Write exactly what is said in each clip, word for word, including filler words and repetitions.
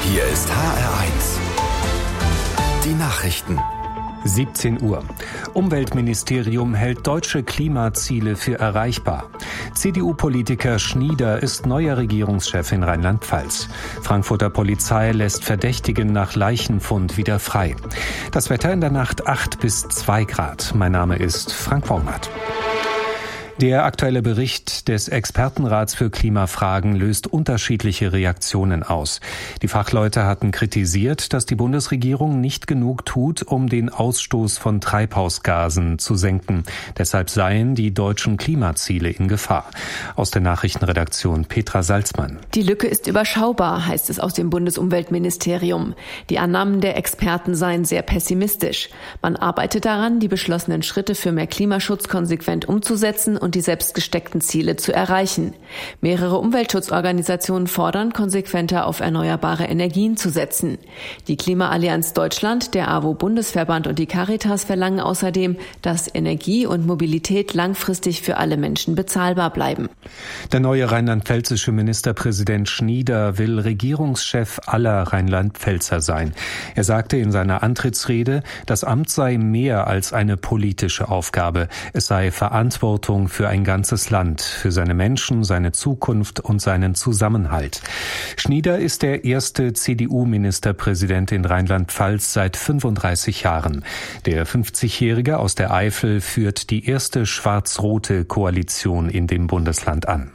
Hier ist H R eins. Die Nachrichten. siebzehn Uhr. Umweltministerium hält deutsche Klimaziele für erreichbar. C D U-Politiker Schnieder ist neuer Regierungschef in Rheinland-Pfalz. Frankfurter Polizei lässt Verdächtigen nach Leichenfund wieder frei. Das Wetter in der Nacht acht bis zwei Grad. Mein Name ist Frank Wormert. Der aktuelle Bericht des Expertenrats für Klimafragen löst unterschiedliche Reaktionen aus. Die Fachleute hatten kritisiert, dass die Bundesregierung nicht genug tut, um den Ausstoß von Treibhausgasen zu senken. Deshalb seien die deutschen Klimaziele in Gefahr. Aus der Nachrichtenredaktion Petra Salzmann. Die Lücke ist überschaubar, heißt es aus dem Bundesumweltministerium. Die Annahmen der Experten seien sehr pessimistisch. Man arbeitet daran, die beschlossenen Schritte für mehr Klimaschutz konsequent umzusetzen und die selbst gesteckten Ziele zu erreichen. Mehrere Umweltschutzorganisationen fordern, konsequenter auf erneuerbare Energien zu setzen. Die Klimaallianz Deutschland, der A W O-Bundesverband und die Caritas verlangen außerdem, dass Energie und Mobilität langfristig für alle Menschen bezahlbar bleiben. Der neue rheinland-pfälzische Ministerpräsident Schnieder will Regierungschef aller Rheinland-Pfälzer sein. Er sagte in seiner Antrittsrede, das Amt sei mehr als eine politische Aufgabe. Es sei Verantwortung für ein ganzes Land, für seine Menschen, seine Zukunft und seinen Zusammenhalt. Schnieder ist der erste C D U-Ministerpräsident in Rheinland-Pfalz seit fünfunddreißig Jahren. Der fünfzigjährige aus der Eifel führt die erste schwarz-rote Koalition in dem Bundesland an.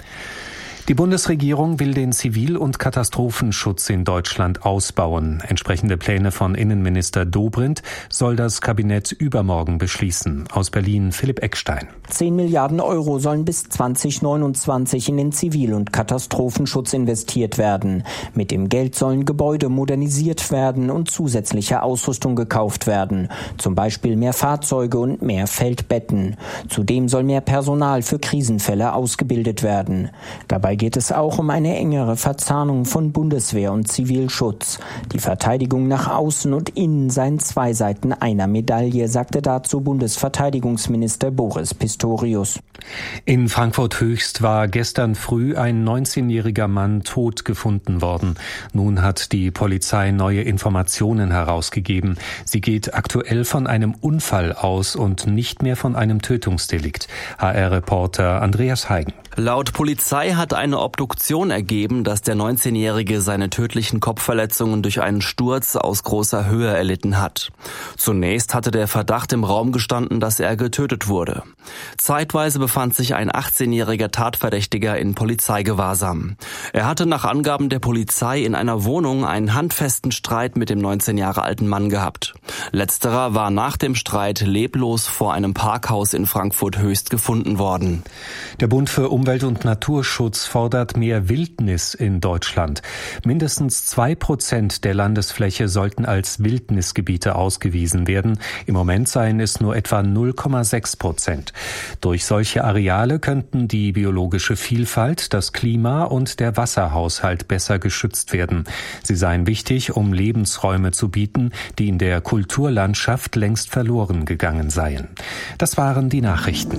Die Bundesregierung will den Zivil- und Katastrophenschutz in Deutschland ausbauen. Entsprechende Pläne von Innenminister Dobrindt soll das Kabinett übermorgen beschließen. Aus Berlin Philipp Eckstein. Zehn Milliarden Euro sollen bis zwanzig neunundzwanzig in den Zivil- und Katastrophenschutz investiert werden. Mit dem Geld sollen Gebäude modernisiert werden und zusätzliche Ausrüstung gekauft werden. Zum Beispiel mehr Fahrzeuge und mehr Feldbetten. Zudem soll mehr Personal für Krisenfälle ausgebildet werden. Dabei geht es auch um eine engere Verzahnung von Bundeswehr und Zivilschutz. Die Verteidigung nach außen und innen seien zwei Seiten einer Medaille, sagte dazu Bundesverteidigungsminister Boris Pistorius. In Frankfurt-Höchst war gestern früh ein neunzehnjähriger Mann tot gefunden worden. Nun hat die Polizei neue Informationen herausgegeben. Sie geht aktuell von einem Unfall aus und nicht mehr von einem Tötungsdelikt. H R-Reporter Andreas Heigen. Laut Polizei hat eine Obduktion ergeben, dass der neunzehnjährige seine tödlichen Kopfverletzungen durch einen Sturz aus großer Höhe erlitten hat. Zunächst hatte der Verdacht im Raum gestanden, dass er getötet wurde. Zeitweise befand sich ein achtzehnjähriger Tatverdächtiger in Polizeigewahrsam. Er hatte nach Angaben der Polizei in einer Wohnung einen handfesten Streit mit dem neunzehn Jahre alten Mann gehabt. Letzterer war nach dem Streit leblos vor einem Parkhaus in Frankfurt-Höchst gefunden worden. Der Bund für Umwelt- und Naturschutz fordert mehr Wildnis in Deutschland. Mindestens zwei Prozent der Landesfläche sollten als Wildnisgebiete ausgewiesen werden. Im Moment seien es nur etwa null Komma sechs Prozent. Durch solche Areale könnten die biologische Vielfalt, das Klima und der Wasserhaushalt besser geschützt werden. Sie seien wichtig, um Lebensräume zu bieten, die in der Kulturlandschaft längst verloren gegangen seien. Das waren die Nachrichten.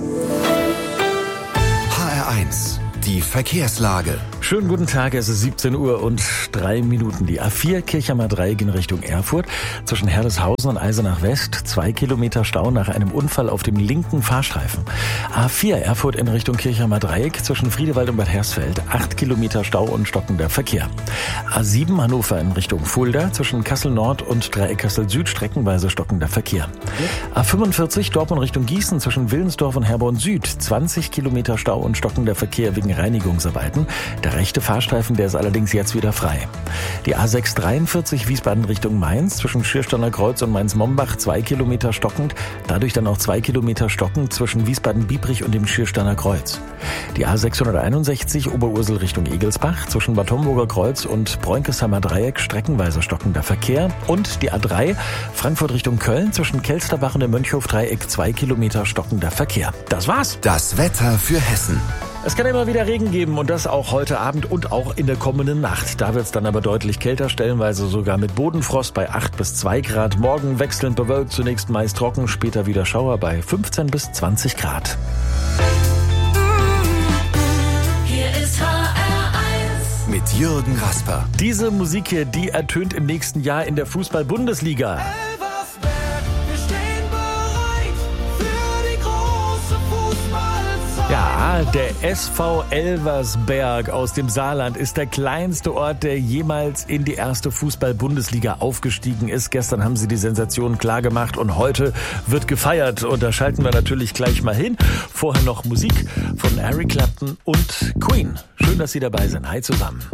H R eins. Die Verkehrslage. Schönen guten Tag, es ist siebzehn Uhr und drei Minuten. Die A vier Kirchheimer Dreieck in Richtung Erfurt. Zwischen Herdeshausen und Eisenach West. Zwei Kilometer Stau nach einem Unfall auf dem linken Fahrstreifen. A vier Erfurt in Richtung Kirchheimer Dreieck. Zwischen Friedewald und Bad Hersfeld. Acht Kilometer Stau und stockender Verkehr. A sieben Hannover in Richtung Fulda. Zwischen Kassel Nord und Dreieck Kassel Süd streckenweise stockender Verkehr. A fünfundvierzig Dortmund Richtung Gießen. Zwischen Willensdorf und Herborn Süd. zwanzig Kilometer Stau und stockender Verkehr wegen Reinigungsarbeiten. Der rechte Fahrstreifen, der ist allerdings jetzt wieder frei. Die A sechs dreiundvierzig Wiesbaden Richtung Mainz, zwischen Schiersteiner Kreuz und Mainz-Mombach zwei Kilometer stockend, dadurch dann auch zwei Kilometer stockend zwischen Wiesbaden-Biebrich und dem Schiersteiner Kreuz. Die A sechshunderteinundsechzig Oberursel Richtung Egelsbach, zwischen Bad Homburger Kreuz und Bräunkesheimer Dreieck streckenweise stockender Verkehr. Und die A drei Frankfurt Richtung Köln, zwischen Kelsterbach und dem Mönchhof-Dreieck zwei Kilometer stockender Verkehr. Das war's. Das Wetter für Hessen. Es kann immer wieder Regen geben und das auch heute Abend und auch in der kommenden Nacht. Da wird es dann aber deutlich kälter, stellenweise sogar mit Bodenfrost bei acht bis zwei Grad. Morgen wechselnd bewölkt, zunächst meist trocken, später wieder Schauer bei fünfzehn bis zwanzig Grad. Mit mit Jürgen Kasper. Diese Musik hier, die ertönt im nächsten Jahr in der Fußball-Bundesliga. Ja, der S V Elversberg aus dem Saarland ist der kleinste Ort, der jemals in die erste Fußball-Bundesliga aufgestiegen ist. Gestern haben sie die Sensation klar gemacht und heute wird gefeiert. Und da schalten wir natürlich gleich mal hin. Vorher noch Musik von Eric Clapton und Queen. Schön, dass Sie dabei sind. Hi zusammen.